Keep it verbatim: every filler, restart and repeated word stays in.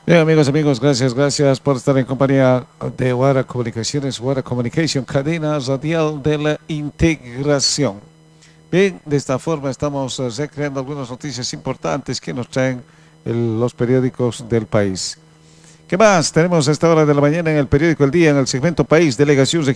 Bien, amigos, amigos, gracias, gracias por estar en compañía de Wara Comunicaciones, Wara Communication, cadena radial de la integración. Bien, de esta forma estamos eh, recreando algunas noticias importantes que nos traen el- los periódicos del país. ¿Qué más? Tenemos a esta hora de la mañana en el periódico El Día, en el segmento País, Delegación